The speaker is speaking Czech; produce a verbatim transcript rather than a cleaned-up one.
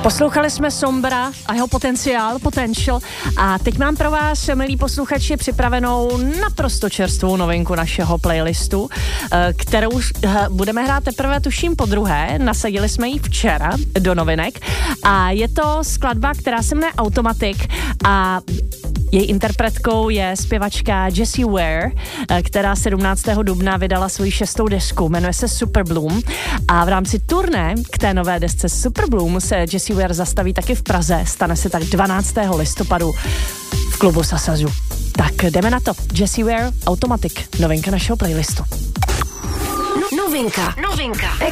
Poslouchali jsme Sombra a jeho potenciál, potential a teď mám pro vás, milí posluchači, připravenou naprosto čerstvou novinku našeho playlistu, kterou budeme hrát teprve tuším po druhé, nasadili jsme ji včera do novinek a je to skladba, která se jmenuje Automatic a její interpretkou je zpěvačka Jessie Ware, která sedmnáctého dubna vydala svoji šestou desku, jmenuje se Super Bloom a v rámci turné k té nové desce Super Bloom se Jessie Ware zastaví taky v Praze, stane se tak dvanáctého listopadu v klubu Sasazu. Tak jdeme na to. Jessie Ware, Automatic, novinka našeho playlistu. Novinka, novinka.